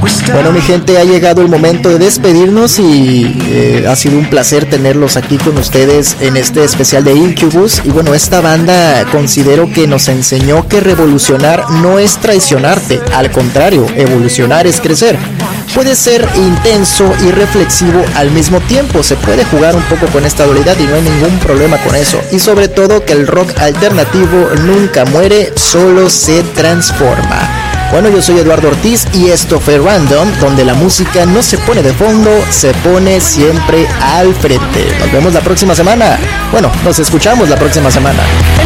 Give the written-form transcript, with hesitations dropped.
Bueno, mi gente, ha llegado el momento de despedirnos y ha sido un placer tenerlos aquí con ustedes en este especial de Incubus. Y bueno, esta banda considero que nos enseñó que revolucionar no es traicionarte, al contrario, evolucionar es crecer. Puede ser intenso y reflexivo al mismo tiempo, se puede jugar un poco con esta dualidad y no hay ningún problema con eso. Y sobre todo que el rock alternativo nunca muere, solo se transforma. Bueno, yo soy Eduardo Ortiz y esto fue Random, donde la música no se pone de fondo, se pone siempre al frente. Nos vemos la próxima semana. Bueno, nos escuchamos la próxima semana.